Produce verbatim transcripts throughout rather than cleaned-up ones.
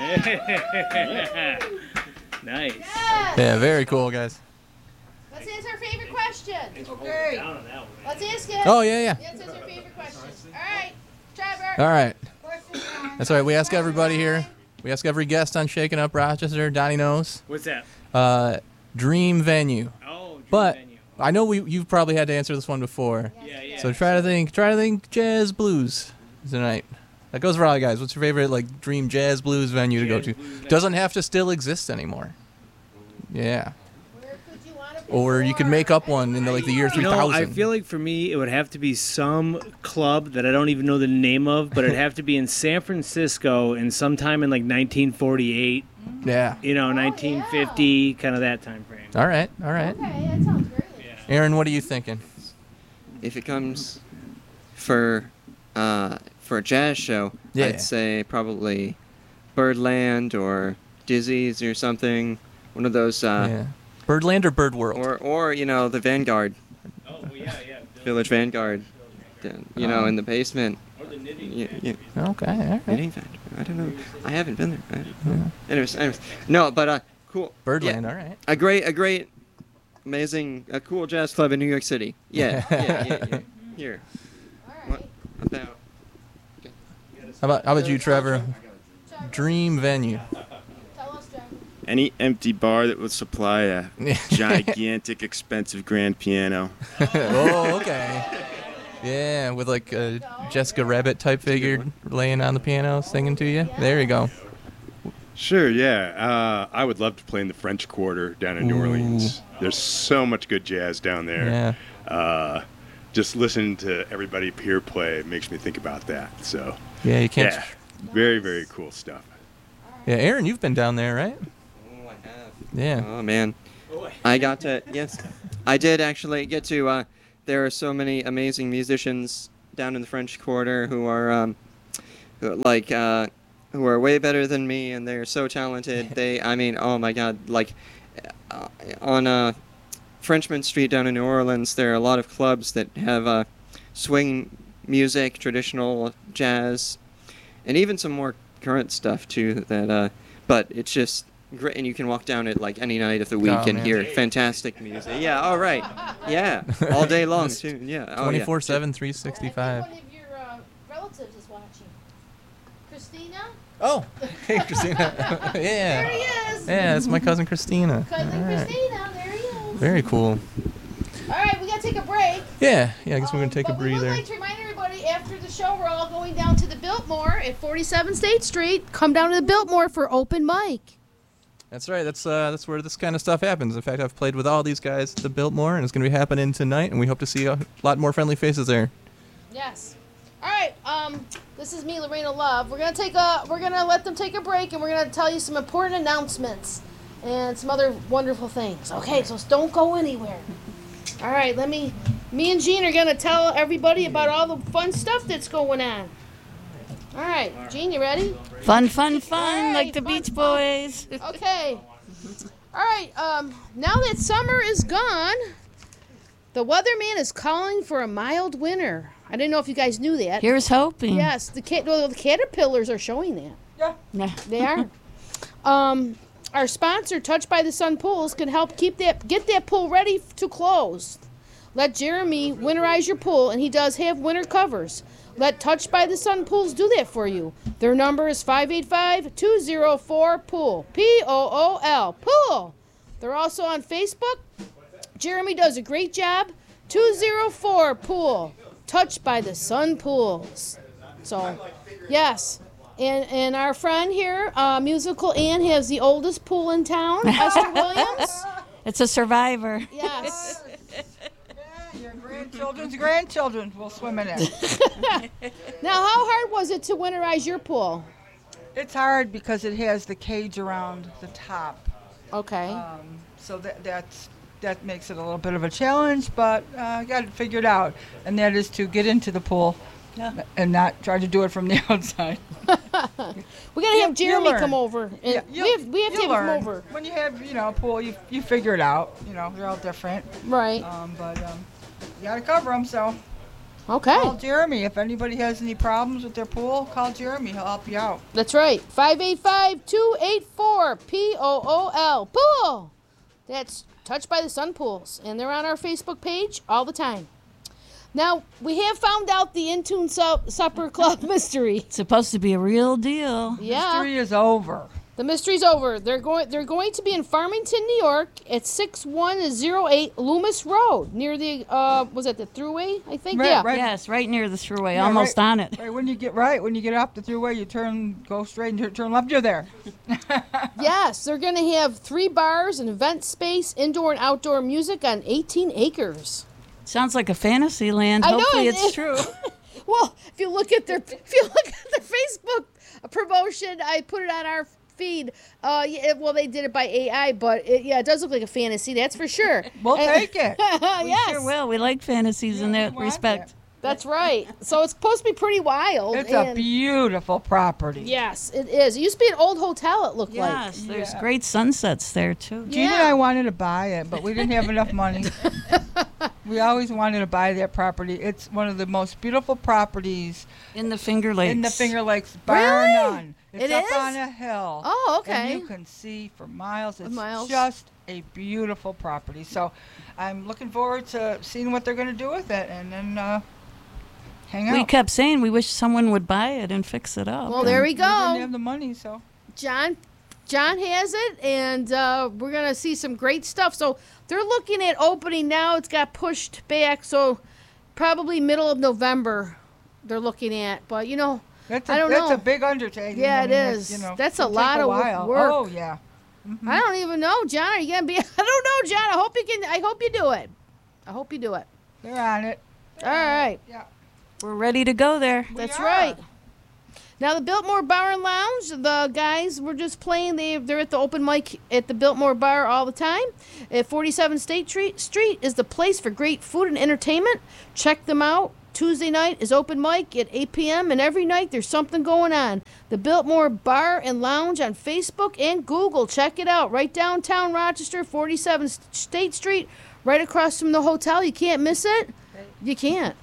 Nice. Yes. Yeah, very cool, guys. Let's answer our favorite question. Okay. Let's ask it. Oh, yeah, yeah. Let's answer our favorite question. All right, Trevor. All right. Question time. That's all right. We ask everybody here. We ask every guest on Shaking Up Rochester. Donnie knows. What's that? Uh, dream venue. Oh, dream But venue. I know we you've probably had to answer this one before. Yeah, yeah. So try to think. Try to think jazz blues tonight. That goes for all you guys. What's your favorite like dream jazz blues venue to go Jazz to? blues venue. Doesn't have to still exist anymore. Yeah. Where could you want to Or you could make up one in the, like the year You three know, thousand. I feel like for me, it would have to be some club that I don't even know the name of, but it'd have to be in San Francisco and sometime in like nineteen forty-eight, Yeah. you know, nineteen fifty, kind of that time frame. All right. All right. Okay, that sounds great. Aaron, what are you thinking? If it comes for uh, for a jazz show, Yeah. I'd say probably Birdland or Dizzy's or something. One of those. Uh, yeah. Birdland or Bird World? Or, or you know, the Vanguard. Oh, well, yeah, yeah. Village Vanguard. Down, You know, Oh. in the basement. Or the knitting. Yeah, yeah. Okay. All right. Knitting Factory. I don't know. I haven't been there. I don't know. Anyways, anyways. No, but uh, cool. Birdland. Yeah. All right. A great, a great, amazing, a cool jazz club in New York City. Yeah, yeah, yeah, yeah. Here. All What right. about? How about how about you, Trevor? Dream venue. Tell us, Trevor. Any empty bar that would supply a gigantic, expensive grand piano. Oh, okay. Yeah, with like a Jessica Rabbit type figure laying on the piano, singing to you. There you go. Sure, yeah. Uh, I would love to play in the French Quarter down in New Ooh. Orleans. There's so much good jazz down there. Yeah. Uh, just listening to everybody peer play makes me think about that. So, Yeah, you can't. yeah, very, very cool stuff. Yeah, Aaron, you've been down there, right? Oh, I have. Yeah. Oh man, I got to yes, I did actually get to. Uh, there are so many amazing musicians down in the French Quarter who are um, who, like uh, who are way better than me, and they're so talented. They, I mean, oh my God, like uh, on uh, Frenchman Street down in New Orleans, there are a lot of clubs that have uh, swing music, traditional jazz, and even some more current stuff too. That, uh, but it's just great, and you can walk down it like any night of the week Oh, and man. hear fantastic music. Yeah, all right, yeah, all day long too. Yeah, oh, yeah. twenty-four seven, three I think sixty-five. one of your uh, relatives is watching. Christina? Oh, hey, Christina. There Yeah. he is. Yeah, that's my cousin Christina. Cousin All right. Christina, there he is. Very cool. All right, we got to take a break. Yeah, yeah, I guess we're going Um, to take a but We breather. would like to remind everybody after the show, we're all going down to the Biltmore at forty-seven State Street. Come down to the Biltmore for open mic. That's right. That's uh, that's where this kind of stuff happens. In fact, I've played with all these guys at the Biltmore, and it's going to be happening tonight, and we hope to see a lot more friendly faces there. Yes. All right. Um, this is me, Lorena Love. We're gonna take a. We're gonna let them take a break, and we're gonna tell you some important announcements and some other wonderful things. Okay, so don't go anywhere. All right. Let me. Me and Gene are gonna tell everybody about all the fun stuff that's going on. All right, Gene, you ready? Fun, fun, fun, All right, like the fun, Beach fun. Boys. Okay. All right. Um, now that summer is gone, the weatherman is calling for a mild winter. I didn't know if you guys knew that. Here's hoping. Yes, the cat, well, the caterpillars are showing that. Yeah. They are. um, our sponsor, Touched by the Sun Pools, can help keep that get that pool ready f- to close. Let Jeremy winterize your pool, and he does have winter covers. Let Touched by the Sun Pools do that for you. Their number is five eight five, two zero four, pool. P O O L. Pool. They're also on Facebook. Jeremy does a great job. two zero four, pool. Touched by the Sun Pools. So, yes. And and our friend here, uh, Musical Ann, has the oldest pool in town, Esther Williams. It's a survivor. Yes. Your grandchildren's grandchildren will swim in it. Now, how hard was it to winterize your pool? It's hard because it has the cage around the top. Okay. Um, so that that's that makes it a little bit of a challenge, but uh, I got it figured out, and that is to get into the pool and not try to do it from the outside. We gotta have You- Jeremy you learn. come over. And Yeah, we you'll- have, we have to you'll have him learn. over. When you have, you know, a pool, you you figure it out. You know, they're all different. Right. Um, but um, you gotta cover them, so Okay. Call Jeremy. If anybody has any problems with their pool, call Jeremy. He'll help you out. That's right. five eight five, two eight four, P O O L. Pool! That's Touched by the Sun Pools. And they're on our Facebook page all the time. Now, we have found out the Intune Su- Supper Club mystery. It's supposed to be a real deal. Yeah. Mystery is over. The mystery's over. They're going They're going to be in Farmington, New York at six one zero eight Loomis Road, near the, uh, was that the Thruway, I think? Right, yeah. right. Yes, right near the thruway, Yeah, almost right, on it. Right when you get right, when you get off the thruway, you turn, go straight and turn, turn left. You're there. Yes, they're going to have three bars, an event space, indoor and outdoor music on eighteen acres. Sounds like a fantasy land. I know Hopefully it it's is. true. Well, if you look at their if you look at their Facebook promotion, I put it on our feed. Uh, yeah, well, they did it by A I, but it, yeah, it does look like a fantasy. That's for sure. We'll And- take it. We yes, sure will. We like fantasies in we that want respect. it. that's right. So it's supposed to be pretty wild. It's a and- beautiful property. Yes, it is. It used to be an old hotel. It looked Yes, like. there's Yeah. great sunsets there too. Gina Yeah. and I wanted to buy it, but we didn't have enough money. We always wanted to buy that property. It's one of the most beautiful properties In the Finger Lakes. in the Finger Lakes, bar Really? none. It's It up is? on a hill. Oh, okay. And you can see for miles. It's Miles. just a beautiful property. So I'm looking forward to seeing what they're going to do with it and then uh, hang out. We kept saying we wish someone would buy it and fix it up. Well, there we We didn't go. have the money, so. John John has it, and uh, we're going to see some great stuff. So they're looking at opening now. It's got pushed back, so probably middle of November they're looking at. But, you know, That's a, I don't that's know. a big undertaking. Yeah, I it mean, that's, is. You know, That's a it'll take lot of wo- while. work. Oh, yeah. I don't even know, John. Are you going to be? I don't know, John. I hope you can. I hope you do it. I hope you do it. They're on it. All right. Yeah. We're ready to go there. That's are. right. Now the Biltmore Bar and Lounge, the guys were just playing. They they're at the open mic at the Biltmore Bar all the time. At forty-seven State Street Street is the place for great food and entertainment. Check them out. Tuesday night is open mic at eight p.m. and every night there's something going on. The Biltmore Bar and Lounge on Facebook and Google. Check it out. Right downtown Rochester, forty-seven State Street, right across from the hotel. You can't miss it. You can't.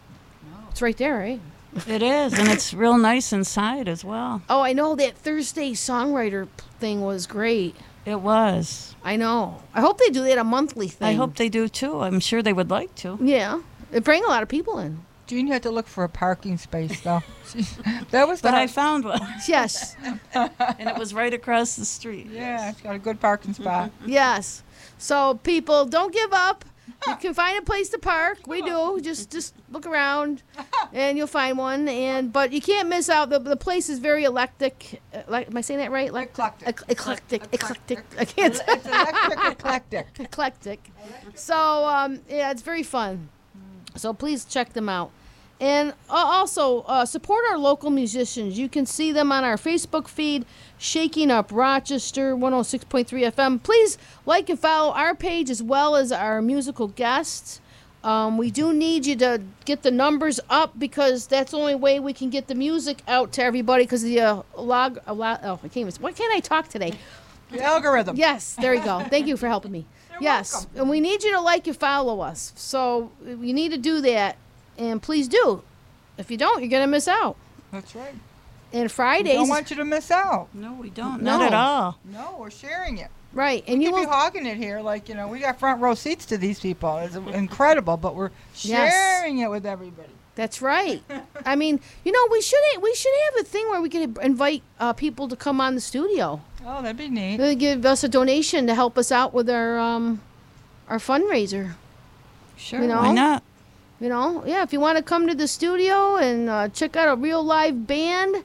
It's right there, right? It is, and it's real nice inside as well. Oh, I know that Thursday songwriter p- thing was great. It was. I know. I hope they do that a monthly thing. I hope they do too. I'm sure they would like to. Yeah, it bring a lot of people in. Jean had to look for a parking space, though. That was the But I hard- found one, Yes, and it was right across the street. Yeah, it's got a good parking spot. yes. So people, don't give up. You can find a place to park. We do. Just just look around, and you'll find one. And but you can't miss out. The, the place is very eclectic. Uh, like, am I saying that right? Like, Eclectic. ec- eclectic. Eclectic. I can't. say- It's electric eclectic. eclectic. So um, yeah, it's very fun. So please check them out. And uh, also uh, support our local musicians. You can see them on our Facebook feed, Shaking Up Rochester, one oh six point three F M. Please like and follow our page as well as our musical guests. Um, we do need you to get the numbers up because that's the only way we can get the music out to everybody because the uh, log, uh, lo- oh, I can't even, why can't I talk today? The algorithm. Yes, there you go. Thank you for helping me. Yes, welcome. and we need you to like and follow us. So you need to do that, and please do. If you don't, you're gonna miss out. That's right. And We Fridays, don't want you to miss out. No, we don't. No. Not at all. No, we're sharing it. right? And you Keep you will. hogging it here, like, you know, we got front row seats to these people. It's incredible, but we're Yes. sharing it with everybody. That's right. I mean, you know, we should we should have a thing where we can invite uh, people to come on the studio. Oh, that'd be neat. They give us a donation to help us out with our um our fundraiser. Sure. You know? Why not? You know, yeah, if you want to come to the studio and uh, check out a real live band,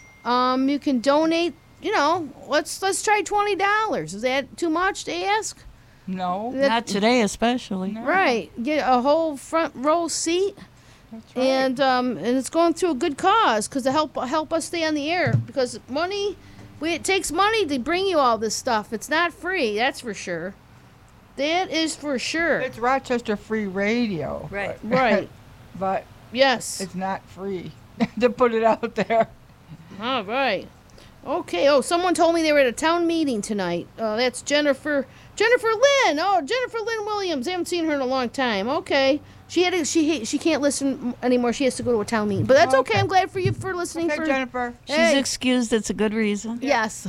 um, you can donate. You know, let's let's try twenty dollars. Is that too much to ask? No. That- Not today, especially. No. Right, get a whole front row seat, That's right. and um, and it's going through a good cause because to help help us stay on the air because money, we it takes money to bring you all this stuff. It's not free, that's for sure. That is for sure. It's Rochester Free Radio. Right. but- Right. But Yes. it's not free to put it out there. All right. Okay. Oh, someone told me they were at a town meeting tonight. Uh, that's Jennifer. Jennifer Lynn. Oh, Jennifer Lynn Williams. I haven't seen her in a long time. Okay. She had to, she she can't listen anymore. She has to go to a town meeting. But that's okay. Okay. I'm glad for you for listening. Okay, for Jennifer. She's Hey. excused. It's a good reason. Yes.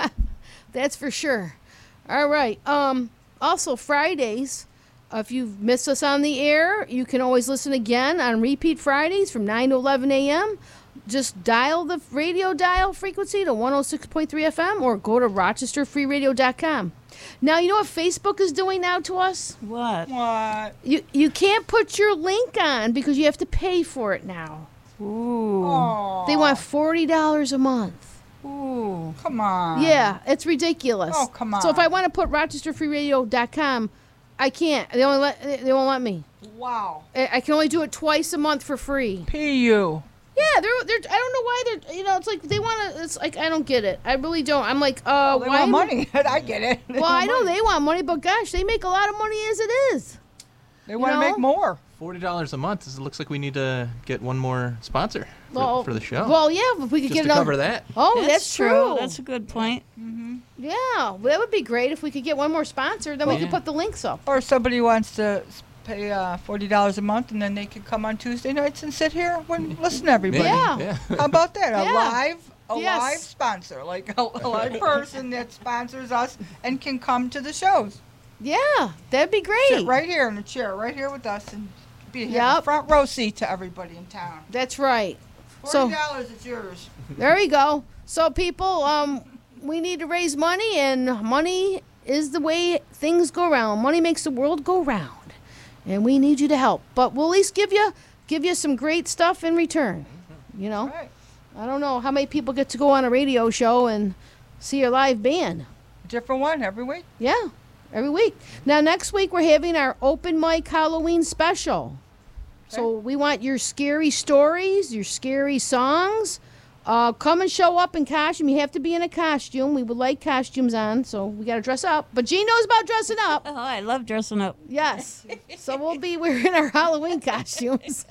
That's for sure. All right. Um. Also, Fridays, uh, if you've missed us on the air, you can always listen again on repeat Fridays from nine to eleven a.m. Just dial the radio dial frequency to one oh six point three F M or go to rochester free radio dot com. Now, you know what Facebook is doing now to us? What? What? You you can't put your link on because you have to pay for it now. Ooh. Oh. They want forty dollars a month. Ooh. Come on. Yeah, it's ridiculous. Oh, come on. So if I want to put rochester free radio dot com, I can't. They only let they won't let me. Wow. I I can only do it twice a month for free. P U. Yeah, they're they're. I don't know why they're. You know, it's like they want to. It's like I don't get it. I really don't. I'm like, uh, Well, they why want am- money. I get it. They Well, want I know money. they want money, but gosh, they make a lot of money as it is. They want to know? make more. Forty dollars a month. It looks like we need to get one more sponsor for, Well, for the show. Well, yeah, if we could just get to another. cover that. Oh, that's, true. That's a good point. Yeah, well, that would be great if we could get one more sponsor. Then we Well, could yeah. put the links up. Or somebody wants to s- pay uh, forty dollars a month, and then they can come on Tuesday nights and sit here and listen to everybody. Yeah. yeah. How about that? A Yeah. live, a Yes. live sponsor, like a, a live person that sponsors us and can come to the shows. Yeah, that'd be great. Sit right here in the chair, right here with us, and be have Yep. a front row seat to everybody in town. That's right. So Forty dollars is yours. there we go. So people, um, we need to raise money, and money is the way things go around. Money makes the world go round, and we need you to help. But we'll at least give you give you some great stuff in return. You know, Right. I don't know how many people get to go on a radio show and see a live band. Different one every week. Yeah, every week. Now, next week, we're having our open mic Halloween special. So we want your scary stories, your scary songs. Uh, come and show up in costume. You have to be in a costume. We would like costumes on, so we got to dress up. But Jean knows about dressing up. Oh, I love dressing up. Yes. So we'll be wearing our Halloween costumes.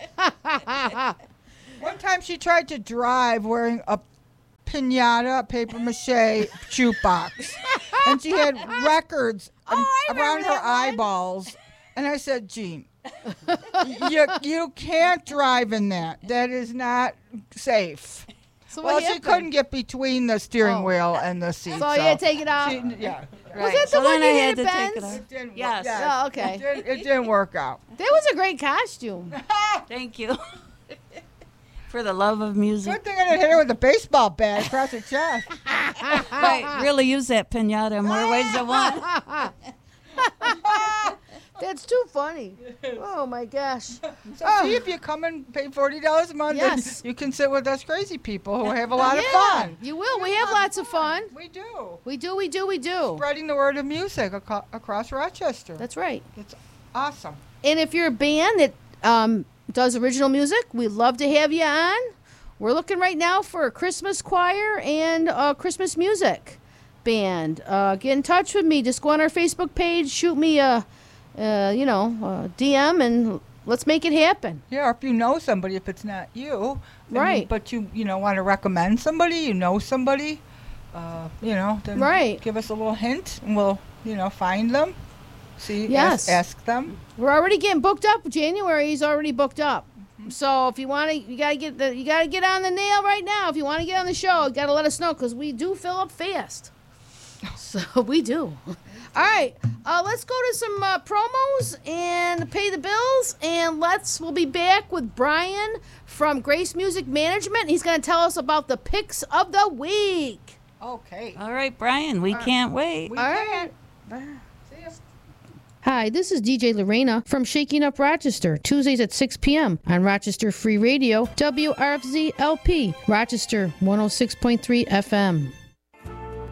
One time she tried to drive wearing a pinata, paper mache jukebox, and she had records Oh, I an- around remember her that one. eyeballs. And I said, Jean, you you can't drive in that. That is not safe. So Well, what she happened? couldn't get between the steering Oh. wheel and the seat. So you had to take it off? She, yeah. Was that the So one then you I hit had to at take it Ben's? off. It didn't Yes. work. Oh, okay. It didn't, it didn't work out. That was a great costume. Thank you. For the love of music. Good thing I didn't hit her with a baseball bat across her chest. Right, really use that pinata in more ways than one. That's too funny. Oh my gosh. So Oh. see if you come and pay forty dollars a month, then Yes. you can sit with us crazy people who have a lot of Yeah, fun. you will. We have lots of fun. We do. We do, we do, we do. Spreading the word of music aco- across Rochester. That's right. It's awesome. And if you're a band that um, does original music, we'd love to have you on. We're looking right now for a Christmas choir and a Christmas music band. Uh, get in touch with me. Just go on our Facebook page, shoot me a, uh, you know, a D M, and let's make it happen. Yeah, or if you know somebody, if it's not you, then- Right. But you, you know, want to recommend somebody, you know somebody, uh, you know, then Right. give us a little hint, and we'll, you know, find them, see, Yes. ask, ask them. We're already getting booked up. January's already booked up. So if you want to, you gotta get the, you gotta get on the nail right now. If you want to get on the show, you gotta let us know because we do fill up fast. So we do. All right, uh, let's go to some uh, promos and pay the bills, and let's. We'll be back with Brian from Grace Music Management. He's gonna tell us about the picks of the week. Okay. All right, Brian, we can't wait. We All can. right. See ya. Hi, this is D J Lorena from Shaking Up Rochester, Tuesdays at six p.m. on Rochester Free Radio, W R F Z L P, Rochester one oh six point three F M.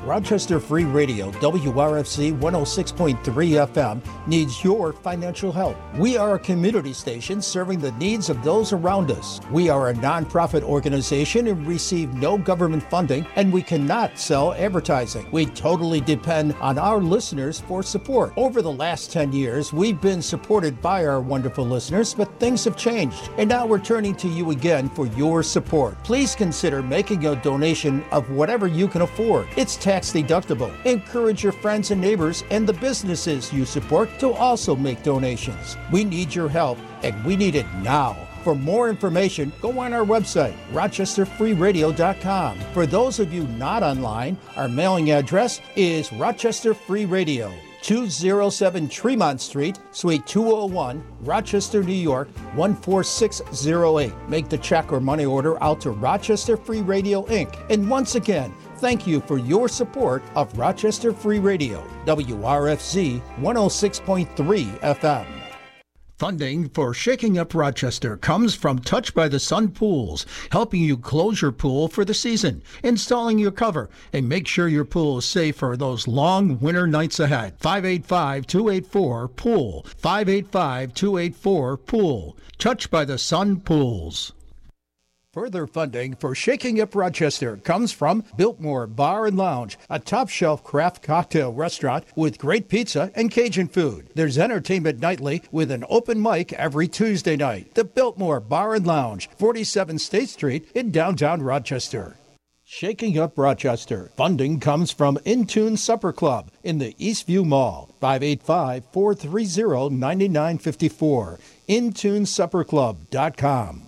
Rochester Free Radio, W R F Z one oh six point three F M, needs your financial help. We are a community station serving the needs of those around us. We are a nonprofit organization and receive no government funding, and we cannot sell advertising. We totally depend on our listeners for support. Over the last ten years, we've been supported by our wonderful listeners, but things have changed, and now we're turning to you again for your support. Please consider making a donation of whatever you can afford. It's tax deductible. Encourage your friends and neighbors and the businesses you support to also make donations. We need your help, and we need it now. For more information, go on our website, rochester free radio dot com. For those of you not online, our mailing address is Rochester Free Radio, two oh seven Tremont Street, Suite two oh one, Rochester, New York, one four six oh eight. Make the check or money order out to Rochester Free Radio, Incorporated. And once again, thank you for your support of Rochester Free Radio, W R F Z one oh six point three F M. Funding for Shaking Up Rochester comes from Touch by the Sun Pools, helping you close your pool for the season, installing your cover, and make sure your pool is safe for those long winter nights ahead. five eight five, two eight four, pool. five eight five, two eight four, pool. Touch by the Sun Pools. Further funding for Shaking Up Rochester comes from Biltmore Bar and Lounge, a top-shelf craft cocktail restaurant with great pizza and Cajun food. There's entertainment nightly with an open mic every Tuesday night. The Biltmore Bar and Lounge, forty-seven State Street in downtown Rochester. Shaking Up Rochester. Funding comes from Intune Supper Club in the Eastview Mall, five eight five, four three zero, nine nine five four, intune supper club dot com.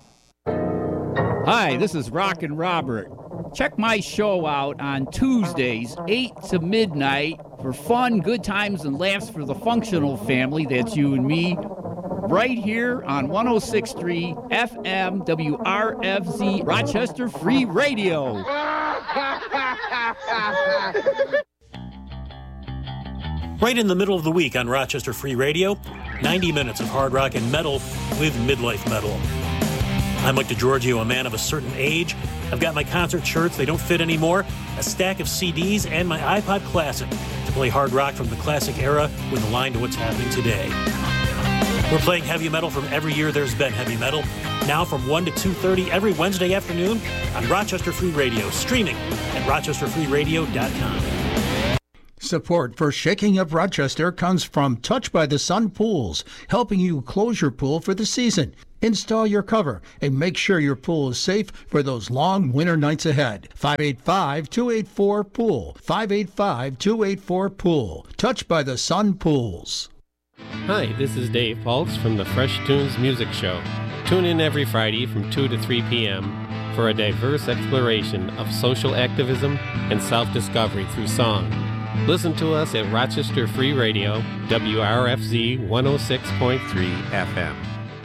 Hi, this is Rockin' Robert. Check my show out on Tuesdays, eight to midnight, for fun, good times, and laughs for the functional family. That's you and me. Right here on one oh six point three F M W R F Z, Rochester Free Radio. Right in the middle of the week on Rochester Free Radio, ninety minutes of hard rock and metal with midlife metal. I'm Mike DeGiorgio, a man of a certain age. I've got my concert shirts, they don't fit anymore, a stack of C Ds, and my iPod Classic to play hard rock from the classic era with a line to what's happening today. We're playing heavy metal from every year there's been heavy metal, now from one to two thirty every Wednesday afternoon on Rochester Free Radio, streaming at rochester free radio dot com. Support for Shaking Up Rochester comes from Touch by the Sun Pools, helping you close your pool for the season. Install your cover and make sure your pool is safe for those long winter nights ahead. five eight five, two eight four, pool. five eight five, two eight four, pool. Touch by the Sun Pools. Hi, this is Dave Pulse from the Fresh Tunes Music Show. Tune in every Friday from two to three p.m. for a diverse exploration of social activism and self-discovery through song. Listen to us at Rochester Free Radio, W R F Z one oh six point three F M.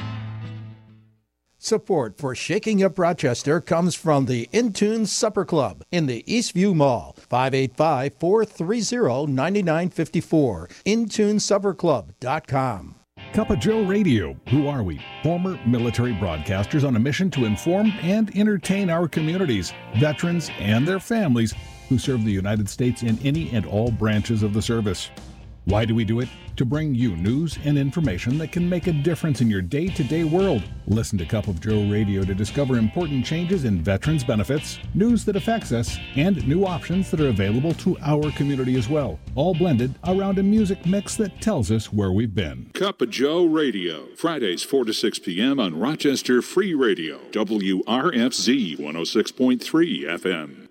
Support for Shaking Up Rochester comes from the Intune Supper Club in the Eastview Mall, five eight five, four three zero, nine nine five four, intune supper club dot com. Cup of Joe Radio. Who are we? Former military broadcasters on a mission to inform and entertain our communities, veterans, and their families who serve the United States in any and all branches of the service. Why do we do it? To bring you news and information that can make a difference in your day-to-day world. Listen to Cup of Joe Radio to discover important changes in veterans benefits, news that affects us, and new options that are available to our community as well. All blended around a music mix that tells us where we've been. Cup of Joe Radio, Fridays four to six p.m. on Rochester Free Radio, W R F Z one oh six point three F M.